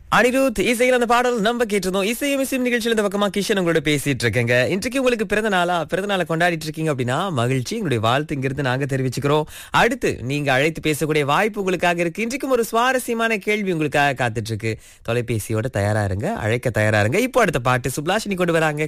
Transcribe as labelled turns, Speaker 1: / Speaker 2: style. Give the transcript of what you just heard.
Speaker 1: அனிருத் இசையில் அந்த பாடல் நம்ம கேட்டிருந்தோம். இசையும் இசையும் நிகழ்ச்சியில் இந்த பக்கமா கிஷன் உங்களோட பேசிட்டு இருக்கேங்க. இன்றைக்கு உங்களுக்கு பிறந்த நாளை கொண்டாடிட்டு இருக்கீங்க அப்படின்னா மகிழ்ச்சி. எங்களுடைய வாழ்த்து இங்கிருந்து நாங்க தெரிவிச்சுக்கிறோம். அடுத்து நீங்க அழைத்து பேசக்கூடிய வாய்ப்பு உங்களுக்காக இருக்கு. இன்றைக்கும் ஒரு சுவாரஸ்யமான கேள்வி உங்களுக்காக காத்துட்டு இருக்கு. தொலைபேசியோட தயாரா இருங்க, அழைக்க தயாரா இருங்க. இப்போ அடுத்த பாட்டு சுப்லாஷினி கொண்டு வராங்க.